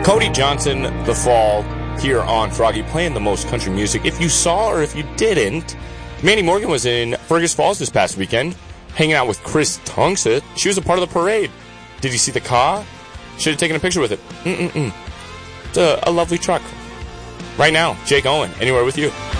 Cody Johnson, The Fall, here on Froggy, playing the most country music. If you saw or if you didn't, Mandy Morgan was in Fergus Falls this past weekend, hanging out with Chris Tunkseth. She was a part of the parade. Did you see the car? Should have taken a picture with it. It's a lovely truck. Right now, Jake Owen, anywhere with you.